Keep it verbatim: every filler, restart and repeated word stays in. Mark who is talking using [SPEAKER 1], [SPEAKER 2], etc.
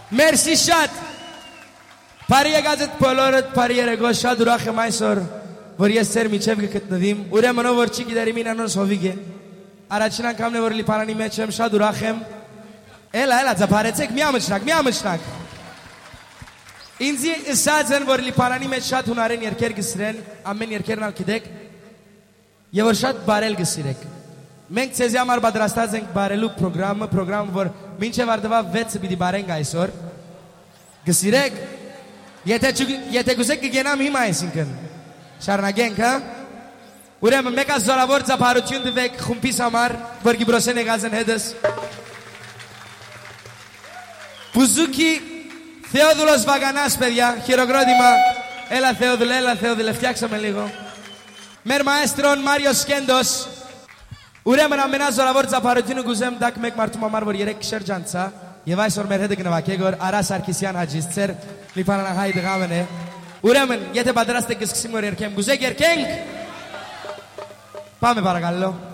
[SPEAKER 1] مرسی شد پریه گازت پولورت پریه رگو شاد راخ مایسور وریه سر میچه که ندیم اوره منو ورچی که داری مین انون سویگه آرچنا کام نورلی پارانی میچم شاد راخم الا الا زپارتک میامشناک میامشناک اینزی اسازن ورلی پارانی میچ شاد هنرین یرکر گسرن امن یرکر نال کدک یه ورشاد بارل گسیرک من چیزی امر بدرسته زنگ بارلو پروگرام پروگرام ور مینچه وردوا ویت بیدی بارنگ ایسور گسیرک یه ته چوک یه ته گوشه که گنام هی مایسین کن شرنگنگ ها ورم مکا زلاور زپاروتیون دوک خمپی سامار ورگی بروسه نگازن هدس بوزوکی Θεόδουλος Βαγανάς, παιδιά, χειροκρότημα. Έλα Θεόδουλε, έλα Θεόδουλε, φτιάξαμε λίγο. Μερ μαέστρον Μάριος Σκέντος. Ուրեմն ամենազորավոր ծափարությունը գուզեմ դակ մեկ մարդու համար որ երեք քշեր ջանցա եւ այսօր մեր հետ գնվակ եկոր Արա Սարգսյան հաջիստեր լիփանան հայ դղամն է ուրեմն եթե պատրաստ եք սկսեմ որ երկեմ գուզեք երկենք Πάμε παρακαλώ